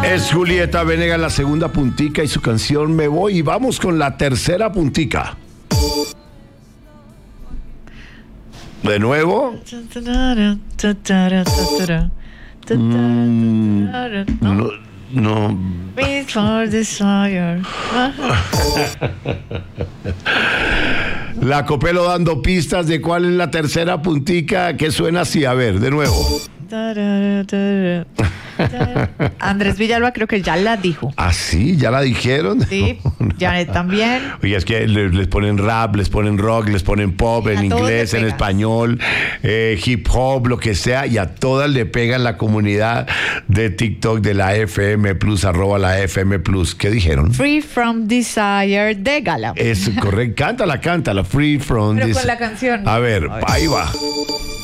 Es Julieta Venegas, la segunda puntica y su canción Me Voy. Y vamos con la tercera puntica. De nuevo. No. For desire. La Copelo dando pistas de cuál es la tercera puntica que suena así. A ver, de nuevo. Andrés Villalba creo que ya la dijo. ¿Ah, sí? ¿Ya la dijeron? Sí, Janet también. Oye, es que les ponen rap, les ponen rock, les ponen pop, Sí, en a todos inglés, le en pega. español, hip hop, lo que sea, y a todas le pegan la comunidad de TikTok de la FM Plus, @ la FM Plus. ¿Qué dijeron? Free from Desire de Gala. Es correcto. Cántala, Free From Pero This. con la canción. A ver, ahí va.